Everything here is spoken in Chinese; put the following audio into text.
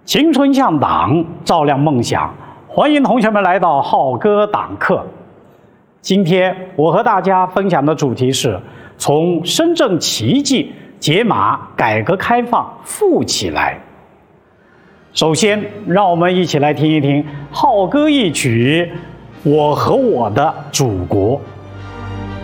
青春向党，照亮梦想。欢迎同学们来到浩哥党课。今天我和大家分享的主题是从深圳奇迹解码改革开放富起来。首先，让我们一起来听一听浩哥一曲《我和我的祖国》。